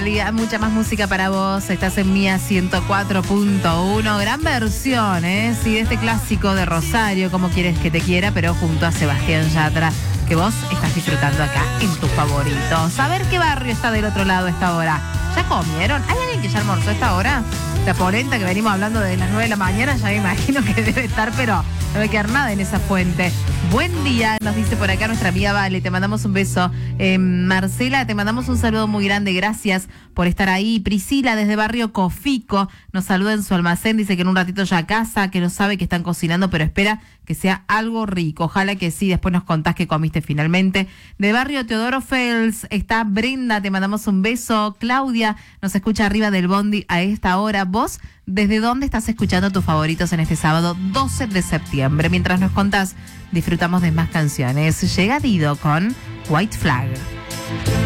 día, mucha más música para vos. Estás en Mía 104.1. Gran versión, sí, de este clásico de Rosario, Como quieres que te quiera, pero junto a Sebastián Yatra, que vos estás disfrutando acá en tus favoritos. A ver qué barrio está del otro lado a esta hora. ¿Ya comieron? ¿Hay alguien que ya almorzó a esta hora? La polenta que venimos hablando de las 9 de la mañana, ya me imagino que debe estar, pero no debe quedar nada en esa fuente. Buen día, nos dice por acá nuestra amiga Vale, te mandamos un beso. Marcela, te mandamos un saludo muy grande, gracias por estar ahí. Priscila, desde Barrio Cofico, nos saluda en su almacén, dice que en un ratito ya a casa, que no sabe que están cocinando, pero espera que sea algo rico. Ojalá que sí, después nos contás qué comiste finalmente. De Barrio Teodoro Fels está Brenda, te mandamos un beso. Claudia nos escucha arriba del bondi a esta hora. ¿Vos desde dónde estás escuchando tus favoritos en este sábado 12 de septiembre? Mientras nos contás, disfrutamos de más canciones. Llega Dido con White Flag.